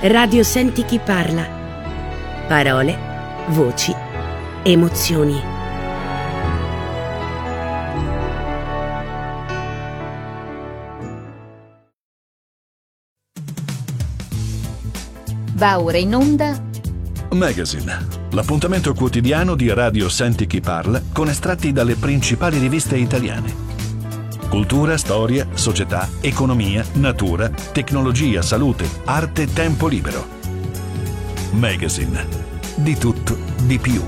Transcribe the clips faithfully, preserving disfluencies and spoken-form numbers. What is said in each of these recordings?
Radio Senti chi parla. Parole, voci, emozioni. Va ora in onda Magazine, l'appuntamento quotidiano di Radio Senti chi parla con estratti dalle principali riviste italiane. Cultura, storia, società, economia, natura, tecnologia, salute, arte, tempo libero. Magazine, di tutto, di più.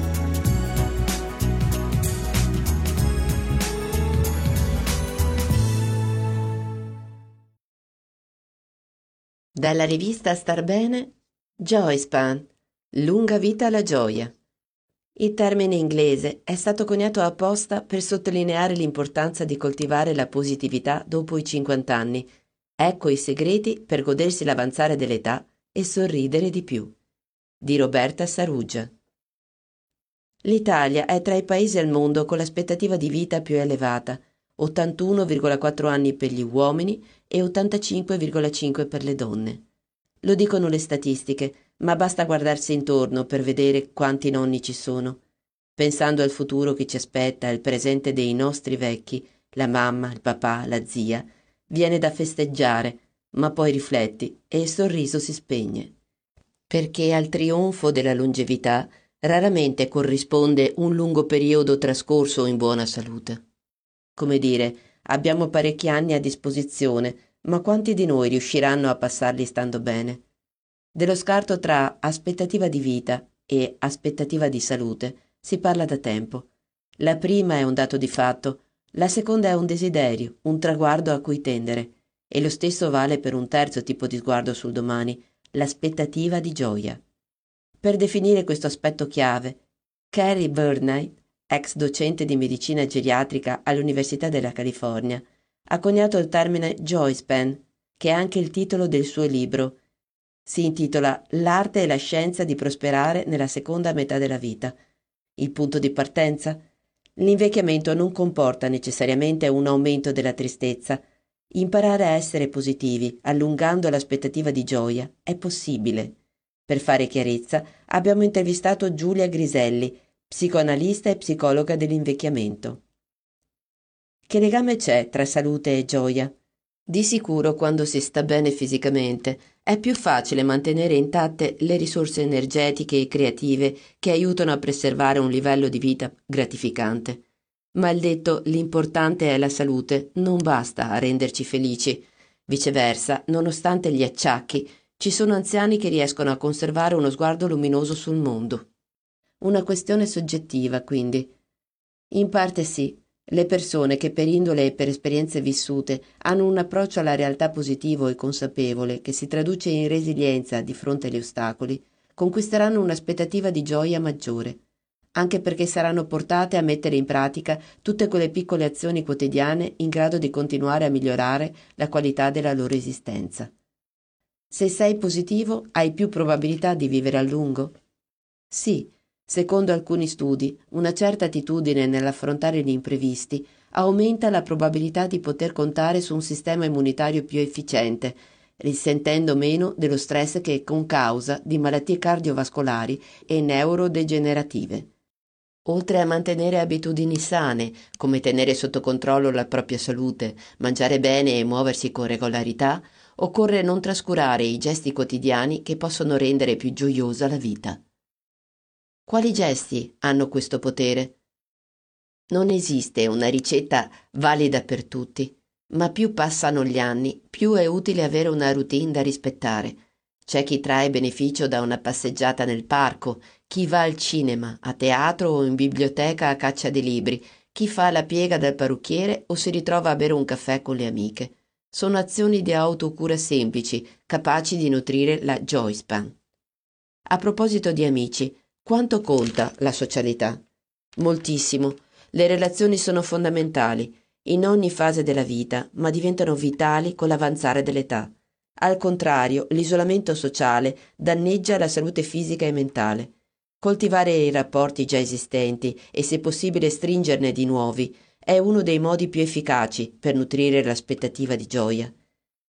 Dalla rivista Star Bene, Joyspan, lunga vita alla gioia. Il termine inglese è stato coniato apposta per sottolineare l'importanza di coltivare la positività dopo i cinquanta anni. Ecco i segreti per godersi l'avanzare dell'età e sorridere di più. Di Roberta Saruggia. L'Italia è tra i paesi al mondo con l'aspettativa di vita più elevata, ottantuno virgola quattro anni per gli uomini e ottantacinque virgola cinque per le donne. Lo dicono le statistiche, ma basta guardarsi intorno per vedere quanti nonni ci sono. Pensando al futuro che ci aspetta, al presente dei nostri vecchi, la mamma, il papà, la zia, viene da festeggiare, ma poi rifletti e il sorriso si spegne. Perché al trionfo della longevità raramente corrisponde un lungo periodo trascorso in buona salute. Come dire, abbiamo parecchi anni a disposizione, ma quanti di noi riusciranno a passarli stando bene? Dello scarto tra aspettativa di vita e aspettativa di salute si parla da tempo. La prima è un dato di fatto, la seconda è un desiderio, un traguardo a cui tendere, e lo stesso vale per un terzo tipo di sguardo sul domani, l'aspettativa di gioia. Per definire questo aspetto chiave, Carrie Burney, ex docente di medicina geriatrica all'Università della California, ha coniato il termine Joyspan, che è anche il titolo del suo libro. Si intitola L'arte e la scienza di prosperare nella seconda metà della vita. Il punto di partenza? L'invecchiamento non comporta necessariamente un aumento della tristezza. Imparare a essere positivi, allungando l'aspettativa di gioia, è possibile. Per fare chiarezza, abbiamo intervistato Giulia Griselli, psicoanalista e psicologa dell'invecchiamento. Che legame c'è tra salute e gioia? Di sicuro, quando si sta bene fisicamente, è più facile mantenere intatte le risorse energetiche e creative che aiutano a preservare un livello di vita gratificante. Ma il detto «l'importante è la salute» non basta a renderci felici. Viceversa, nonostante gli acciacchi, ci sono anziani che riescono a conservare uno sguardo luminoso sul mondo. Una questione soggettiva, quindi. In parte sì. Le persone che per indole e per esperienze vissute hanno un approccio alla realtà positivo e consapevole che si traduce in resilienza di fronte agli ostacoli, conquisteranno un'aspettativa di gioia maggiore, anche perché saranno portate a mettere in pratica tutte quelle piccole azioni quotidiane in grado di continuare a migliorare la qualità della loro esistenza. Se sei positivo, hai più probabilità di vivere a lungo? Sì. Secondo alcuni studi, una certa attitudine nell'affrontare gli imprevisti aumenta la probabilità di poter contare su un sistema immunitario più efficiente, risentendo meno dello stress che è concausa di malattie cardiovascolari e neurodegenerative. Oltre a mantenere abitudini sane, come tenere sotto controllo la propria salute, mangiare bene e muoversi con regolarità, occorre non trascurare i gesti quotidiani che possono rendere più gioiosa la vita. Quali gesti hanno questo potere? Non esiste una ricetta valida per tutti, ma più passano gli anni, più è utile avere una routine da rispettare. C'è chi trae beneficio da una passeggiata nel parco, chi va al cinema, a teatro o in biblioteca a caccia di libri, chi fa la piega dal parrucchiere o si ritrova a bere un caffè con le amiche. Sono azioni di autocura semplici, capaci di nutrire la Joyspan. A proposito di amici, quanto conta la socialità? Moltissimo. Le relazioni sono fondamentali, in ogni fase della vita, ma diventano vitali con l'avanzare dell'età. Al contrario, l'isolamento sociale danneggia la salute fisica e mentale. Coltivare i rapporti già esistenti e, se possibile, stringerne di nuovi è uno dei modi più efficaci per nutrire l'aspettativa di gioia.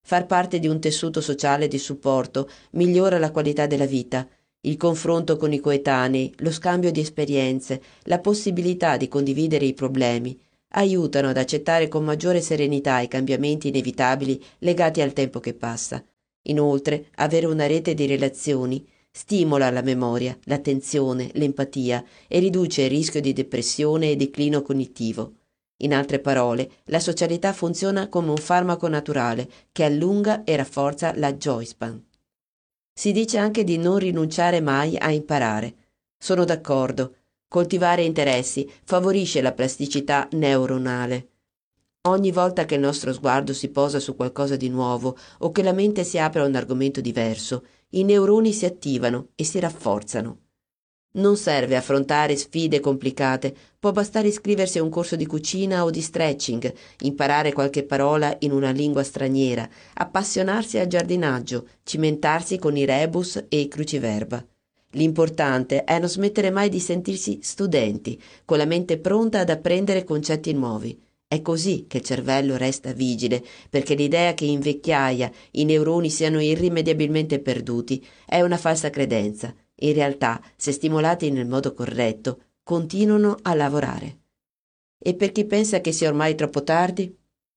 Far parte di un tessuto sociale di supporto migliora la qualità della vita. Il confronto con i coetanei, lo scambio di esperienze, la possibilità di condividere i problemi aiutano ad accettare con maggiore serenità i cambiamenti inevitabili legati al tempo che passa. Inoltre, avere una rete di relazioni stimola la memoria, l'attenzione, l'empatia e riduce il rischio di depressione e declino cognitivo. In altre parole, la socialità funziona come un farmaco naturale che allunga e rafforza la joy span. Si dice anche di non rinunciare mai a imparare. Sono d'accordo. Coltivare interessi favorisce la plasticità neuronale. Ogni volta che il nostro sguardo si posa su qualcosa di nuovo o che la mente si apre a un argomento diverso, i neuroni si attivano e si rafforzano. Non serve affrontare sfide complicate, può bastare iscriversi a un corso di cucina o di stretching, imparare qualche parola in una lingua straniera, appassionarsi al giardinaggio, cimentarsi con i rebus e i cruciverba. L'importante è non smettere mai di sentirsi studenti, con la mente pronta ad apprendere concetti nuovi. È così che il cervello resta vigile, perché l'idea che in vecchiaia i neuroni siano irrimediabilmente perduti è una falsa credenza. In realtà, se stimolati nel modo corretto, continuano a lavorare. E per chi pensa che sia ormai troppo tardi?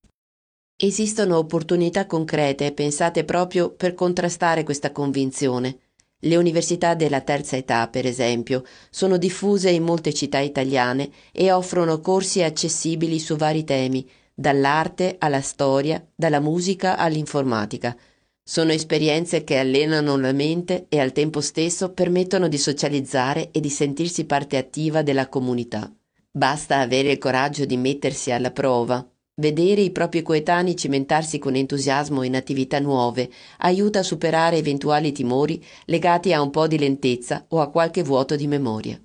Esistono opportunità concrete pensate proprio per contrastare questa convinzione. Le università della terza età, per esempio, sono diffuse in molte città italiane e offrono corsi accessibili su vari temi, dall'arte alla storia, dalla musica all'informatica. Sono esperienze che allenano la mente e al tempo stesso permettono di socializzare e di sentirsi parte attiva della comunità. Basta avere il coraggio di mettersi alla prova. Vedere i propri coetanei cimentarsi con entusiasmo in attività nuove aiuta a superare eventuali timori legati a un po' di lentezza o a qualche vuoto di memoria.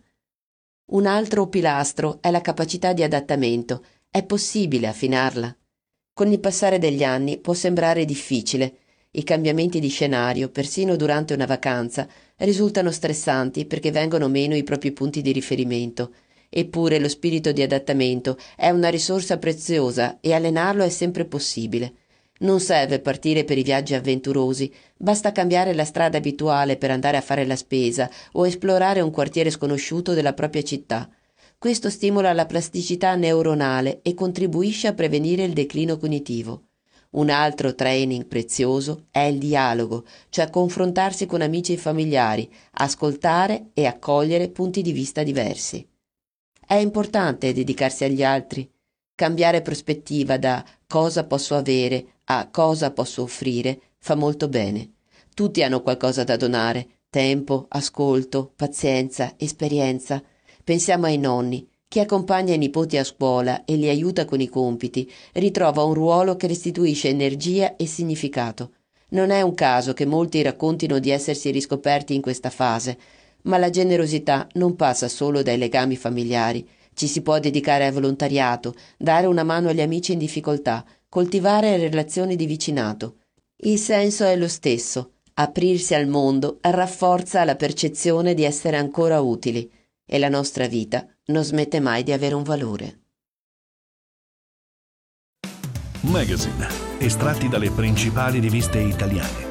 Un altro pilastro è la capacità di adattamento. È possibile affinarla. Con il passare degli anni può sembrare difficile. I cambiamenti di scenario, persino durante una vacanza, risultano stressanti perché vengono meno i propri punti di riferimento. Eppure lo spirito di adattamento è una risorsa preziosa e allenarlo è sempre possibile. Non serve partire per i viaggi avventurosi, basta cambiare la strada abituale per andare a fare la spesa o esplorare un quartiere sconosciuto della propria città. Questo stimola la plasticità neuronale e contribuisce a prevenire il declino cognitivo. Un altro training prezioso è il dialogo, cioè confrontarsi con amici e familiari, ascoltare e accogliere punti di vista diversi. È importante dedicarsi agli altri, cambiare prospettiva da cosa posso avere a cosa posso offrire fa molto bene. Tutti hanno qualcosa da donare, tempo, ascolto, pazienza, esperienza. Pensiamo ai nonni. Chi accompagna i nipoti a scuola e li aiuta con i compiti ritrova un ruolo che restituisce energia e significato. Non è un caso che molti raccontino di essersi riscoperti in questa fase, ma la generosità non passa solo dai legami familiari. Ci si può dedicare al volontariato, dare una mano agli amici in difficoltà, coltivare relazioni di vicinato. Il senso è lo stesso. Aprirsi al mondo rafforza la percezione di essere ancora utili e la nostra vita non smette mai di avere un valore. Magazine, estratti dalle principali riviste italiane.